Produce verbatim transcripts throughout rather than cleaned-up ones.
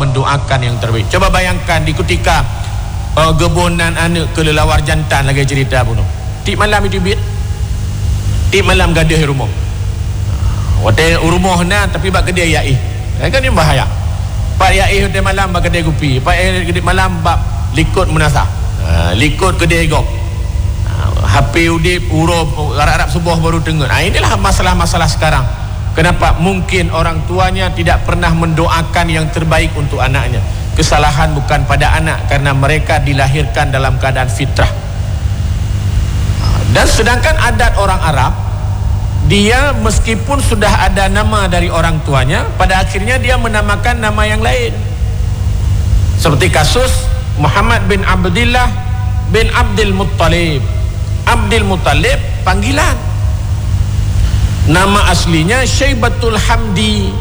mendoakan yang terbaik. Coba bayangkan di ketika uh, gebonan anak kelelawar jantan lagi cerita pun. Tip malam itu bit. Tip malam gadah rumah. Hotel rumah na tapi bak kedai yaih. Kan ni bahaya. Pak yaih hotel malam bak kedai kopi. Pak yaih kedai malam bak likut munasah. Uh, likut kedai gok. Uh, H P udip urup Arab subuh baru dengar. Nah, inilah masalah-masalah sekarang. Kenapa? Mungkin orang tuanya tidak pernah mendoakan yang terbaik untuk anaknya. Kesalahan bukan pada anak, karena mereka dilahirkan dalam keadaan fitrah. Dan sedangkan adat orang Arab, dia meskipun sudah ada nama dari orang tuanya, pada akhirnya dia menamakan nama yang lain. Seperti kasus Muhammad bin Abdullah bin Abdul Muttalib. Abdul Muttalib panggilan. Nama aslinya Syaibatul Hamdi.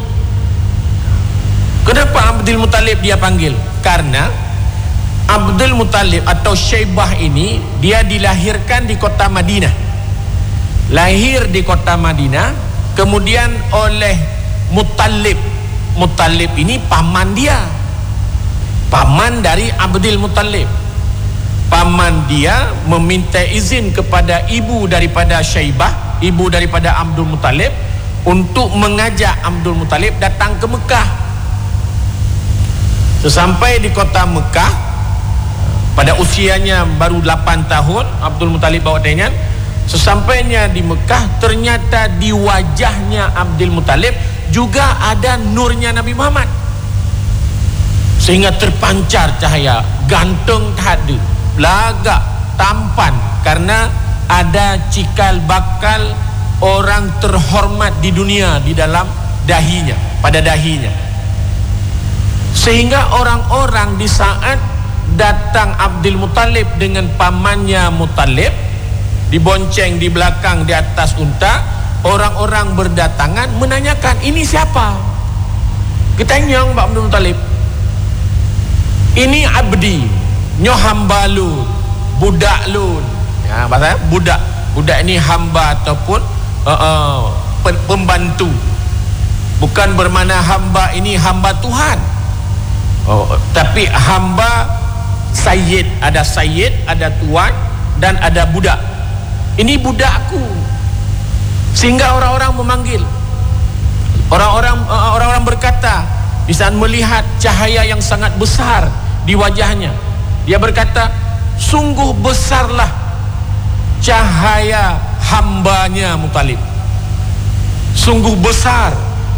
Kenapa Abdul Muttalib dia panggil? Karena Abdul Muttalib atau Syaibah ini dia dilahirkan di kota Madinah. Lahir di kota Madinah, kemudian oleh Muttalib. Muttalib ini paman dia. Paman dari Abdul Muttalib. Paman dia meminta izin kepada ibu daripada Syaibah, ibu daripada Abdul Muttalib, untuk mengajak Abdul Muttalib datang ke Mekah. Sesampai di kota Mekah, pada usianya baru lapan tahun, Abdul Muttalib bawa tengan. Sesampainya di Mekah, ternyata di wajahnya Abdul Muttalib juga ada nurnya Nabi Muhammad, sehingga terpancar cahaya. Ganteng tak ada, lagak, tampan, karena ada cikal bakal orang terhormat di dunia di dalam dahinya, pada dahinya. Sehingga orang-orang di saat datang Abdul Muttalib dengan pamannya Muttalib, dibonceng di belakang di atas unta, orang-orang berdatangan menanyakan, ini siapa? Kita nyong Pak Abdul Muttalib, ini abdi, nyo hamba lu, budak lu. Ya, bahasa budak, budak ini hamba ataupun uh, uh, pembantu. Bukan bermakna hamba ini hamba Tuhan. Oh, tapi hamba sayyid, ada sayyid, ada tuan, dan ada budak. Ini budakku. Sehingga orang-orang memanggil. Orang-orang uh, orang-orang berkata, di saat melihat cahaya yang sangat besar di wajahnya, dia berkata, sungguh besarlah cahaya hambanya Muttalib. Sungguh besar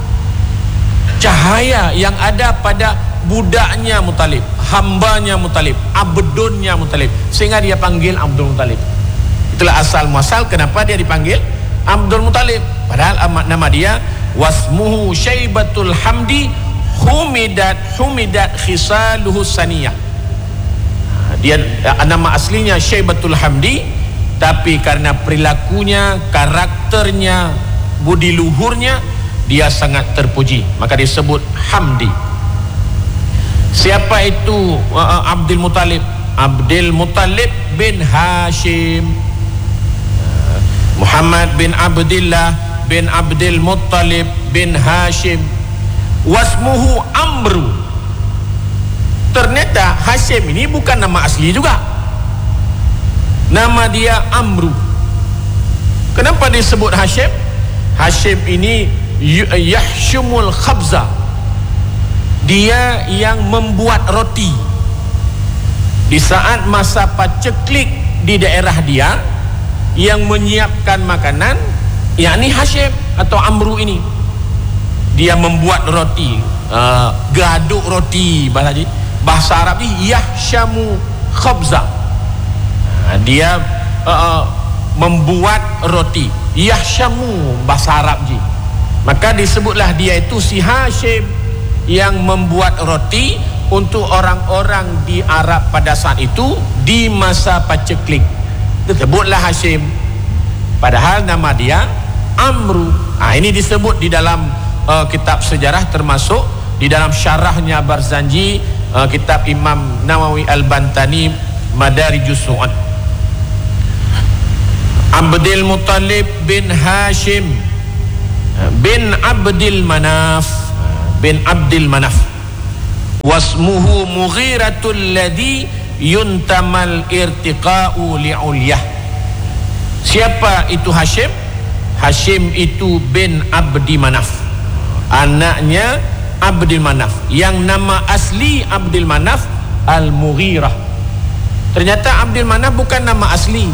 cahaya yang ada pada budaknya Muttalib, hambanya Muttalib, abdunnya Muttalib, sehingga dia panggil Abdul Muttalib. Itulah asal muasal kenapa dia dipanggil Abdul Muttalib. Padahal nama dia wasmuhu Syaibatul Hamdi humidat humidat khisaluhu saniyah. Dia nama aslinya Syaibatul Hamdi, tapi karena perilakunya, karakternya, budi luhurnya, dia sangat terpuji, maka disebut Hamdi. Siapa itu uh, Abdul Muttalib? Abdul Muttalib bin Hashim. uh, Muhammad bin Abdullah bin Abdul Muttalib bin Hashim. Wasmuhu Amru. Ternyata Hashim ini bukan nama asli juga, nama dia Amru. Kenapa disebut Hashim? Hashim ini yahshumul khabza, dia yang membuat roti. Di saat masa paceklik di daerah dia, yang menyiapkan makanan yakni Hashim atau Amru ini. Dia membuat roti, uh, gaduk roti, bahasa, bahasa Arab ni yahshamu khabza. uh, Dia uh, membuat roti, yahshamu bahasa Arab je. Maka disebutlah dia itu si Hashim yang membuat roti untuk orang-orang di Arab pada saat itu di masa paceklik. Disebutlah Hashim, padahal nama dia Amru. Ah, ini disebut di dalam uh, kitab sejarah, termasuk di dalam syarahnya Barzanji, uh, kitab Imam Nawawi Al-Bantani Madarijus Su'ad. Abdul Muttalib bin Hashim bin Abdul Manaf bin Abdul Manaf. wasmuhu Mughiratul ladzi yuntamal irtiqa'u li'ulyah. Siapa itu Hashim? Hashim itu bin Abdi Manaf, anaknya Abdul Manaf, yang nama asli Abdul Manaf Al-Mughirah. Ternyata Abdul Manaf bukan nama asli,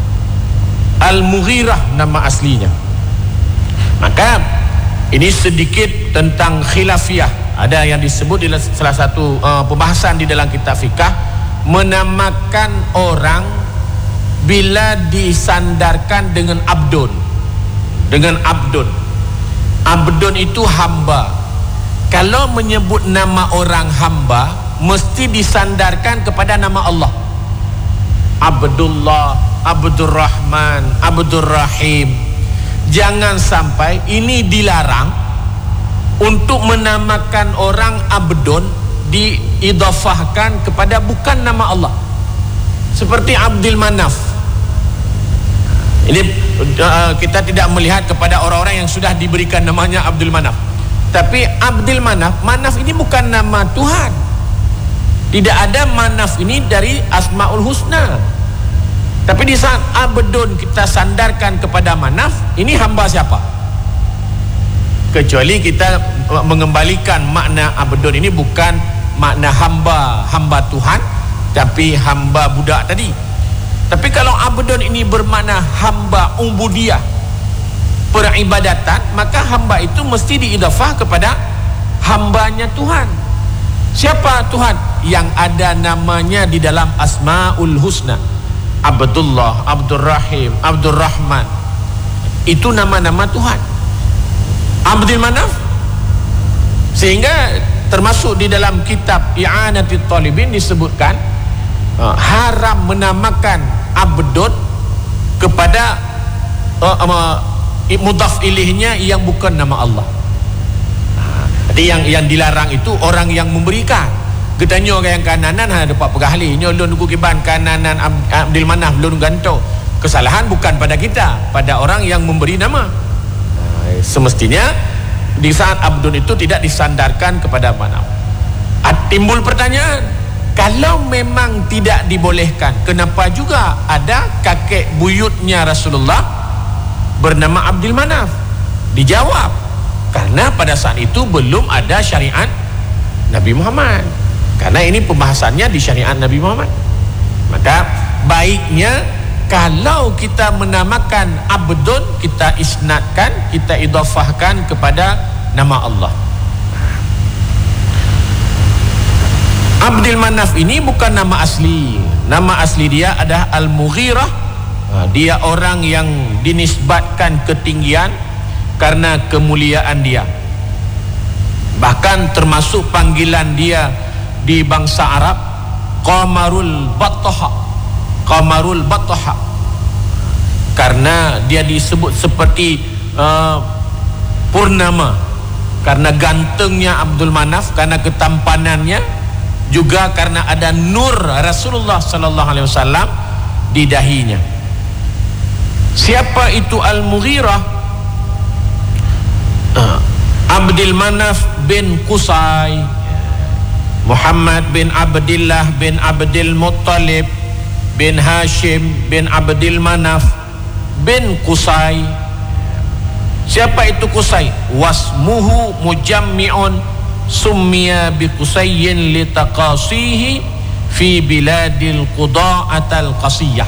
Al-Mughirah nama aslinya. Maka ini sedikit tentang khilafiyah. Ada yang disebut di salah satu uh, pembahasan di dalam kitab fikah, menamakan orang bila disandarkan dengan abdun. Dengan abdun. Abdun itu hamba. Kalau menyebut nama orang hamba, mesti disandarkan kepada nama Allah. Abdullah, Abdurrahman, Abdurrahim. Jangan sampai ini dilarang untuk menamakan orang abdun diidhafahkan kepada bukan nama Allah. Seperti Abdul Manaf. Ini uh, kita tidak melihat kepada orang-orang yang sudah diberikan namanya Abdul Manaf. Tapi Abdul Manaf, Manaf ini bukan nama Tuhan. Tidak ada Manaf ini dari Asmaul Husna. Tapi di saat abdun kita sandarkan kepada Manaf, ini hamba siapa? Kecuali kita mengembalikan makna abdun ini bukan makna hamba, hamba Tuhan, tapi hamba budak tadi. Tapi kalau abdun ini bermakna hamba ubudiyah, peribadatan, maka hamba itu mesti diidhafah kepada hambanya Tuhan. Siapa Tuhan? Yang ada namanya di dalam Asmaul Husna. Abdullah, Abdurrahim, Abdurrahman. Itu nama-nama Tuhan. Abdul Manaf. Sehingga termasuk di dalam kitab I'anatit Talibin disebutkan uh, haram menamakan abdun kepada uh, uh, mudhaf ilihnya yang bukan nama Allah. Jadi yang yang dilarang itu orang yang memberikan. Ketanya orang yang kananan ada dapat pegahli, nyolon ku kiban kananan Abdul Manaf lun ganto. Kesalahan bukan pada kita, pada orang yang memberi nama. Semestinya di saat abdun itu tidak disandarkan kepada Manaf. Timbul pertanyaan, kalau memang tidak dibolehkan, kenapa juga ada kakek buyutnya Rasulullah bernama Abdul Manaf? Dijawab, karena pada saat itu belum ada syariat Nabi Muhammad. Karena ini pembahasannya di syariat Nabi Muhammad. Maka baiknya kalau kita menamakan abdun, kita isnadkan, kita idhafahkan kepada nama Allah. Abdul Manaf ini bukan nama asli. Nama asli dia adalah Al-Mughirah. Dia orang yang dinisbatkan ketinggian karena kemuliaan dia. Bahkan termasuk panggilan dia di bangsa Arab, Qamarul Battaha. Qamarul Battaha. Karena dia disebut seperti uh, purnama. Karena gantengnya Abdul Manaf, karena ketampanannya, juga karena ada nur Rasulullah sallallahu alaihi wasallam di dahinya. Siapa itu Al-Mughirah? Uh, Abdul Manaf bin Qusay, Muhammad bin Abdullah bin Abdul Muttalib bin Hashim bin Abdul Manaf bin Qusay. Siapa itu Qusay? Wasmuhu mujammi'un summiya bi Qusayyin li taqasihi fi biladil quda'atal qasiyah.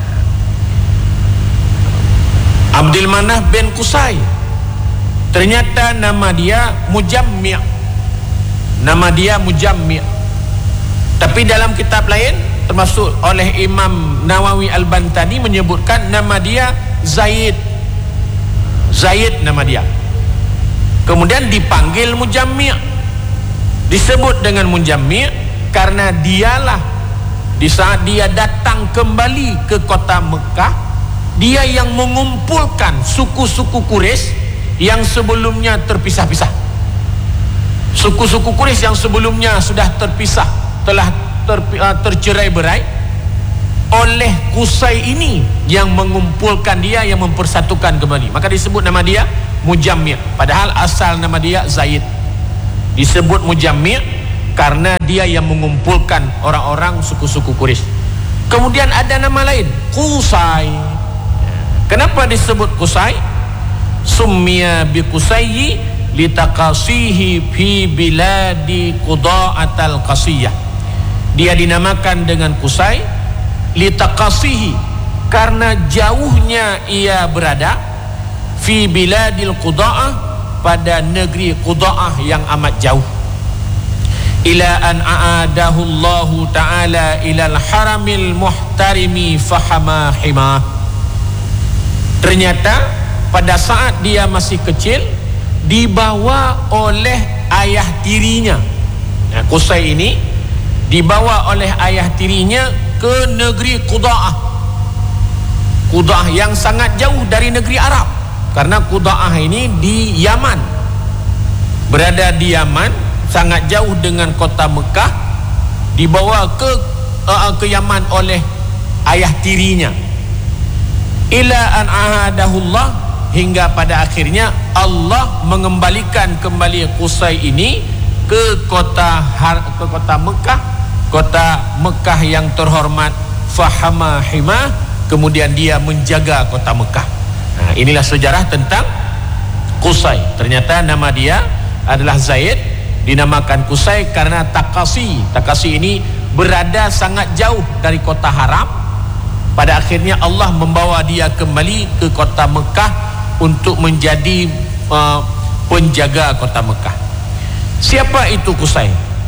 Abdul Manaf bin Qusay, ternyata nama dia Mujammi'. Nama dia Mujammi'. Tapi dalam kitab lain termasuk oleh Imam Nawawi Al-Bantani menyebutkan nama dia Zaid. Zaid nama dia. Kemudian dipanggil Mujammi'. Disebut dengan Mujammi' karena dialah di saat dia datang kembali ke kota Mekah, dia yang mengumpulkan suku-suku Quraisy yang sebelumnya terpisah-pisah. Suku-suku Quraisy yang sebelumnya sudah terpisah, telah ter, uh, tercerai-berai, oleh Qusay ini yang mengumpulkan dia, yang mempersatukan kembali. Maka disebut nama dia Mujammi'. Padahal asal nama dia Zaid. Disebut Mujammi' karena dia yang mengumpulkan orang-orang suku-suku Quraisy. Kemudian ada nama lain, Qusay. Kenapa disebut Qusay? Summiya bi Qusayyi litaqasihi fi biladi Quda'atal Qasiyah. Dia dinamakan dengan Qusay litaqasihi karena jauhnya ia berada fi biladil Quda'ah, pada negeri Quda'ah yang amat jauh. Ila an a'adahu Allah Ta'ala ilal haramil muhtarimi fahama himah. Ternyata pada saat dia masih kecil dibawa oleh ayah tirinya. Nah, Qusay ini dibawa oleh ayah tirinya ke negeri Quda'ah. Quda'ah yang sangat jauh dari negeri Arab, karena Quda'ah ini di Yaman, berada di Yaman, sangat jauh dengan kota Mekah. Dibawa ke uh, ke Yaman oleh ayah tirinya. Ila an ahadahullah, hingga pada akhirnya Allah mengembalikan kembali Qusay ini ke kota ke kota Mekah, kota Mekah yang terhormat, fahama himah, kemudian dia menjaga kota Mekah. Nah, inilah sejarah tentang Qusay. Ternyata nama dia adalah Zaid, dinamakan Qusay karena Takasi. Takasi ini berada sangat jauh dari kota haram. Pada akhirnya Allah membawa dia kembali ke kota Mekah untuk menjadi uh, penjaga kota Mekah. Siapa itu Qusay?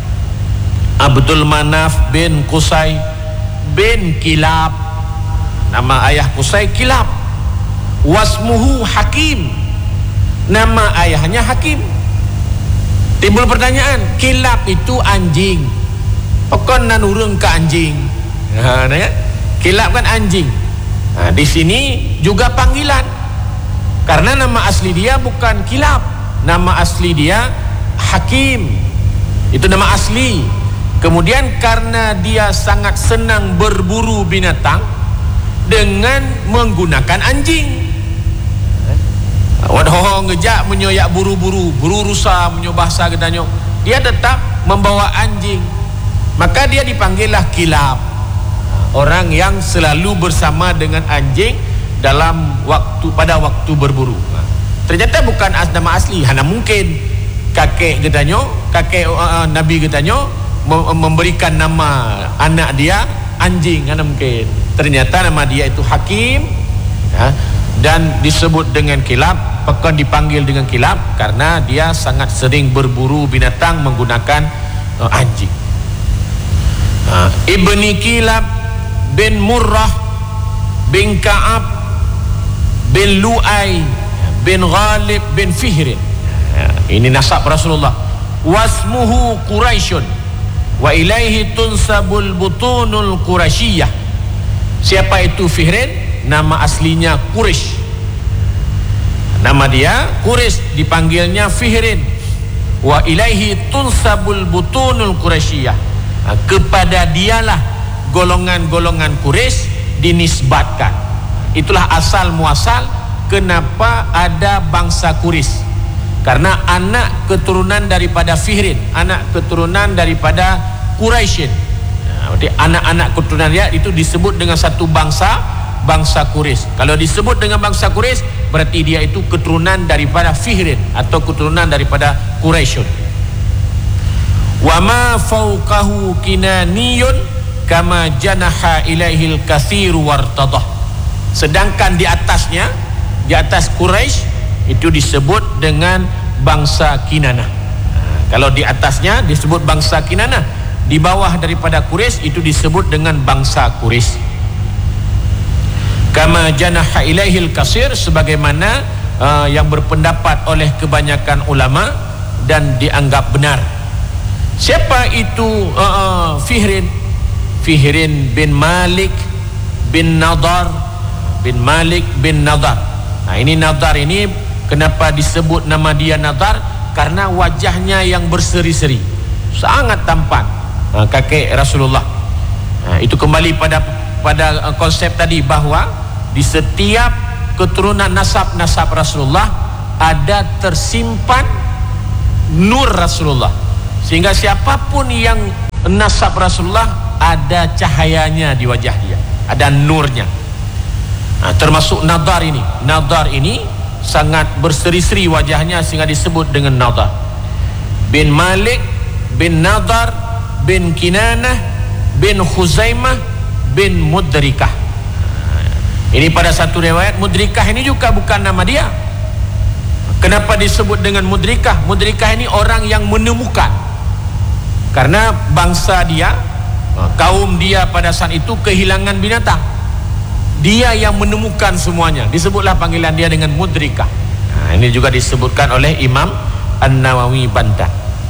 Abdul Manaf bin Qusay bin Kilab. Nama ayah Qusay Kilab. Wasmuhu Hakim. Nama ayahnya Hakim. Timbul pertanyaan, Kilab itu anjing, pokon nan urung ke anjing. Ha, ya? Kilab kan anjing. Nah, di sini juga panggilan, karena nama asli dia bukan Kilab, nama asli dia Hakim. Itu nama asli. Kemudian karena dia sangat senang berburu binatang dengan menggunakan anjing. Wadah ngejak menyoyak buru-buru, buru rusa menyo bahasa katanya, dia tetap membawa anjing, maka dia dipanggillah Kilab, orang yang selalu bersama dengan anjing dalam waktu pada waktu berburu. Ternyata bukan nama asli, hanya mungkin kakek katanya, kakek uh, Nabi katanya memberikan nama anak dia anjing, hanya mungkin. Ternyata nama dia itu Hakim, ya, dan disebut dengan Kilab, pekan dipanggil dengan Kilab karena dia sangat sering berburu binatang menggunakan uh, anjing. uh, Ibni Kilab bin Murrah bin Ka'ab bin Lu'ay bin Ghalib bin Fihrin. uh, Ini nasab Rasulullah. Wasmuhu Quraisyun wa ilaihi tunsabul butunul Quraisyiyah. Siapa itu Fihrin? Nama aslinya Quraisy. Nama dia Quraisy, dipanggilnya Fihrin. Wa ilaihi tunsabul butunul Quraisyiyah. Nah, kepada dialah golongan-golongan Quraisy dinisbatkan. Itulah asal muasal kenapa ada bangsa Quraisy. Karena anak keturunan daripada Fihrin, anak keturunan daripada Quraisy. Nah, anak-anak keturunan dia itu disebut dengan satu bangsa, bangsa Quraisy. Kalau disebut dengan bangsa Quraisy, berarti dia itu keturunan daripada Fihrin atau keturunan daripada Quraisyun. Wa ma fawqahu kinaniyun kama janaha ilaihil kathiru wartadah. Sedangkan di atasnya, di atas Quraisy itu disebut dengan bangsa Kinanah. Nah, kalau di atasnya disebut bangsa Kinanah, di bawah daripada Quraisy itu disebut dengan bangsa Quraisy. Kama janaha ilaihil kasir, sebagaimana uh, yang berpendapat oleh kebanyakan ulama dan dianggap benar. Siapa itu uh, uh, Fihrin? Fihrin bin Malik bin Nadar bin Malik bin Nadar. Nah, ini Nadar ini kenapa disebut nama dia Nadar? Karena wajahnya yang berseri-seri, sangat tampan, uh, kakek Rasulullah. Nah, itu kembali pada pada uh, konsep tadi bahwa di setiap keturunan nasab-nasab Rasulullah ada tersimpan nur Rasulullah, sehingga siapapun yang nasab Rasulullah ada cahayanya di wajah dia, ada nurnya. Nah, termasuk Nadar ini. Nadar ini sangat berseri-seri wajahnya sehingga disebut dengan Nadar. Bin Malik bin Nadar bin Kinanah bin Khuzaimah bin Mudrikah. Ini pada satu riwayat Mudrikah ini juga bukan nama dia. Kenapa disebut dengan Mudrikah? Mudrikah ini orang yang menemukan, karena bangsa dia, kaum dia pada saat itu kehilangan binatang. Dia yang menemukan semuanya, disebutlah panggilan dia dengan Mudrikah. Nah, ini juga disebutkan oleh Imam An-Nawawi bantah.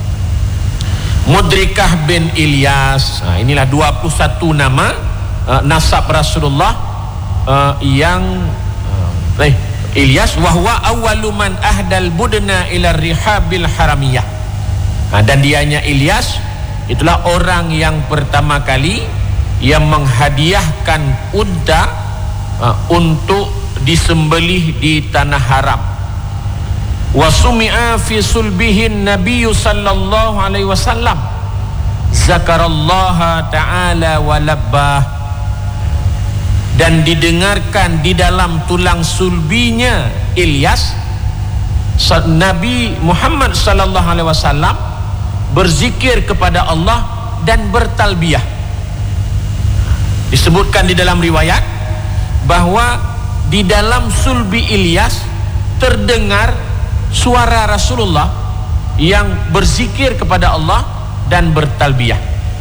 Mudrikah bin Ilyas. Nah, inilah dua puluh satu nama uh, nasab Rasulullah uh, yang uh, eh, Ilyas wahwa awwalu man ahdal budna ila rihabil haramiyah. Nah, dan dianya Ilyas itulah orang yang pertama kali yang menghadiahkan unta uh, untuk disembelih di tanah haram. Wa sumi'a fi sulbihin nabiyyu sallallahu alaihi wasallam zakarallaha ta'ala wa labbah, dan didengarkan di dalam tulang sulbinya Ilyas Nabi Muhammad sallallahu alaihi wasallam berzikir kepada Allah dan bertalbiyah. Disebutkan di dalam riwayat bahwa di dalam sulbi Ilyas terdengar suara Rasulullah yang berzikir kepada Allah dan bertalbiyah.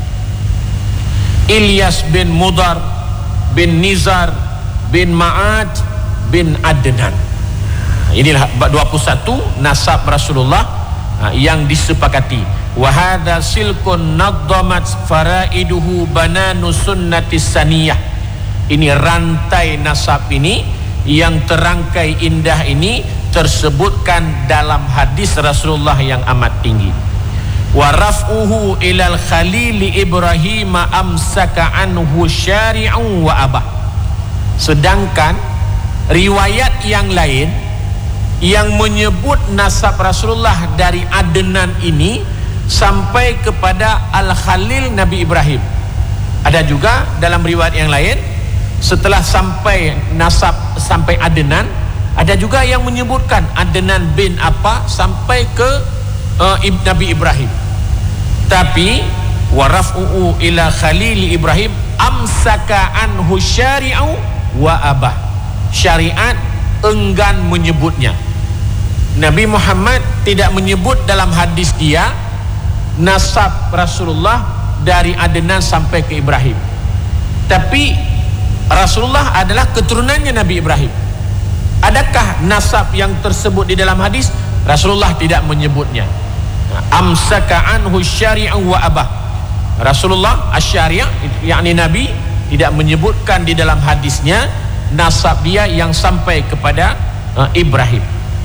Ilyas bin Mudar bin Nizar bin Ma'ad bin Adnan. Inilah dua puluh satu nasab Rasulullah yang disepakati. Wa hadza silkun naddamat faraiduhu bananu sunnatis saniyah. Ini rantai nasab ini yang terangkai indah ini tersebutkan dalam hadis Rasulullah yang amat tinggi. Wa raf'uhu ilal khalili Ibrahim amsaka anhu syari'un wa abah. Sedangkan riwayat yang lain yang menyebut nasab Rasulullah dari Adnan ini sampai kepada Al-Khalil Nabi Ibrahim. Ada juga dalam riwayat yang lain setelah sampai nasab sampai Adnan, ada juga yang menyebutkan Adnan bin apa sampai ke uh, Nabi Ibrahim. Tapi waraf'u ila Khalil Ibrahim amsaka anhu syari'u wa abah. Syariat enggan menyebutnya. Nabi Muhammad tidak menyebut dalam hadis dia nasab Rasulullah dari Adnan sampai ke Ibrahim. Tapi Rasulullah adalah keturunannya Nabi Ibrahim. Adakah nasab yang tersebut di dalam hadis? Rasulullah tidak menyebutnya. Amsaka anhu syari'u wa abah. Rasulullah asy-syari', yakni Nabi, tidak menyebutkan di dalam hadisnya nasab dia yang sampai kepada uh, Ibrahim.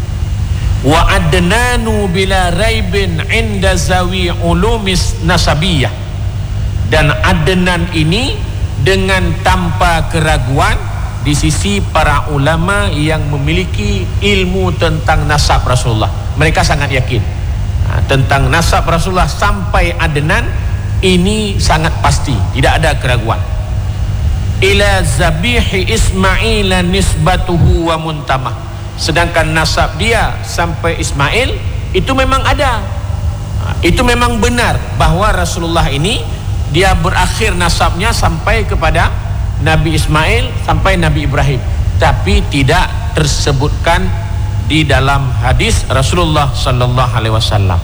Wa adnanu bila raibin inda zawi ulumis nasabiyah. Dan Adnan ini dengan tanpa keraguan di sisi para ulama yang memiliki ilmu tentang nasab Rasulullah. Mereka sangat yakin nah, tentang nasab Rasulullah sampai Adnan ini sangat pasti, tidak ada keraguan. Ila zabihi Ismail nisbatuhu wa muntamah. Sedangkan nasab dia sampai Ismail itu memang ada, itu memang benar bahwa Rasulullah ini dia berakhir nasabnya sampai kepada Nabi Ismail sampai Nabi Ibrahim, tapi tidak tersebutkan di dalam hadis Rasulullah sallallahu alaihi wasallam.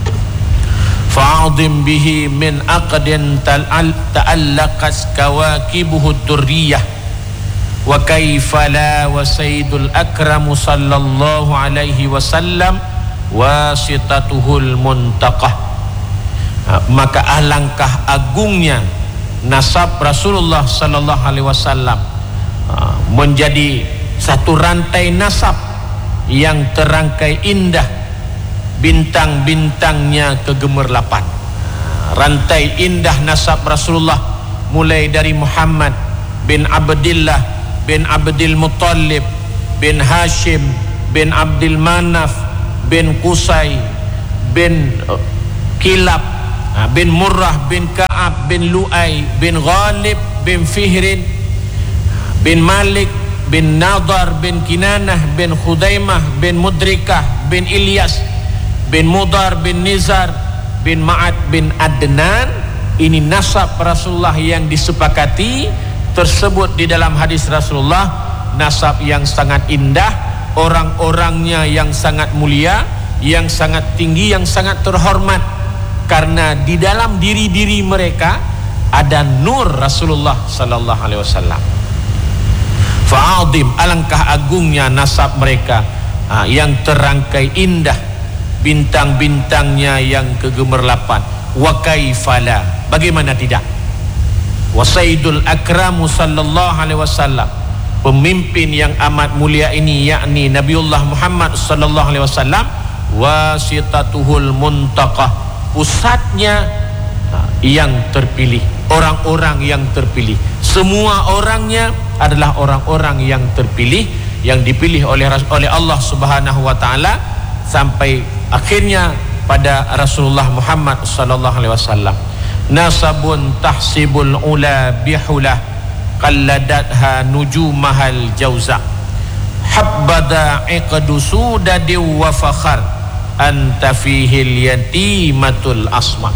Fa'adhim bihi min aqdin ta'allaqas kawakibuhu durriyah wa kaifa la wa sayyidul akram sallallahu alaihi wasallam wasitatuhul muntaqah. Maka alangkah agungnya nasab Rasulullah sallallahu alaihi wasallam menjadi satu rantai nasab yang terangkai indah, bintang-bintangnya kegemerlapan. Rantai indah nasab Rasulullah mulai dari Muhammad bin Abdillah bin Abdul Muttalib bin Hashim bin Abdul Manaf bin Qusay bin Kilab bin Murrah bin Ka'ab bin Lu'ay bin Ghalib bin Fihrin bin Malik bin Nadar bin Kinanah bin Khudaimah bin Mudrikah bin Ilyas bin Mudar bin Nizar bin Ma'ad bin Adnan. Ini nasab Rasulullah yang disepakati tersebut di dalam hadis Rasulullah, nasab yang sangat indah, orang-orangnya yang sangat mulia, yang sangat tinggi, yang sangat terhormat, karena di dalam diri-diri mereka ada nur Rasulullah sallallahu alaihi wasallam. Fa'adim, alangkah agungnya nasab mereka ha, yang terangkai indah, bintang-bintangnya yang kegemerlapan. Wa kaifala, bagaimana tidak? Wa sayyidul akramu sallallahu alaihi wasallam, pemimpin yang amat mulia ini, yakni Nabiullah Muhammad sallallahu alaihi wasallam, wasitatuhul muntaqah, pusatnya yang terpilih, orang-orang yang terpilih. Semua orangnya adalah orang-orang yang terpilih, yang dipilih oleh oleh Allah Subhanahu wa taala sampai akhirnya pada Rasulullah Muhammad sallallahu alaihi wasallam. Nasabun tahsibul ula bihulah qalladatha nujumahal jauza habbada iqdu sudadi wa fakhar anta fihil yatimatul asma.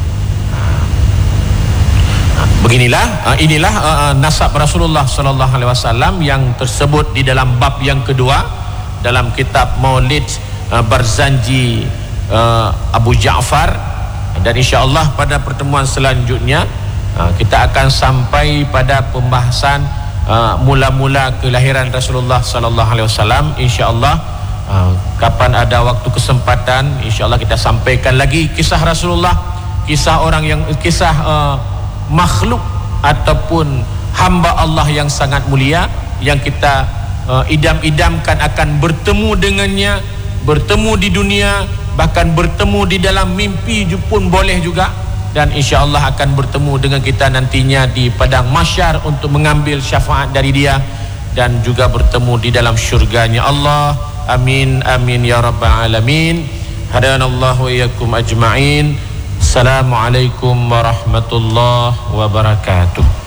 Beginilah, inilah uh, nasab Rasulullah sallallahu alaihi wasallam yang tersebut di dalam bab yang kedua dalam kitab Maulid uh, Barzanji uh, Abu Ja'far, dan insyaallah pada pertemuan selanjutnya uh, kita akan sampai pada pembahasan uh, mula-mula kelahiran Rasulullah sallallahu alaihi wasallam. Insyaallah Uh, kapan ada waktu kesempatan, insyaallah kita sampaikan lagi kisah Rasulullah, kisah orang yang kisah uh, makhluk ataupun hamba Allah yang sangat mulia yang kita uh, idam-idamkan akan bertemu dengannya, bertemu di dunia, bahkan bertemu di dalam mimpi pun boleh juga, dan insyaallah akan bertemu dengan kita nantinya di padang mahsyar untuk mengambil syafaat dari dia, dan juga bertemu di dalam syurganya Allah. Amin amin ya rabbal alamin. Hadanallahu wa iyyakum ajma'in. Assalamualaikum warahmatullahi wabarakatuh.